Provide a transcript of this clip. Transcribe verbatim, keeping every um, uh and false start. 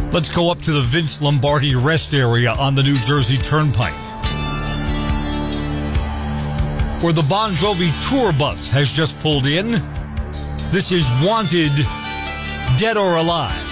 Let's go up to the Vince Lombardi rest area on the New Jersey Turnpike, where the Bon Jovi tour bus has just pulled in. This is Wanted, Dead or Alive.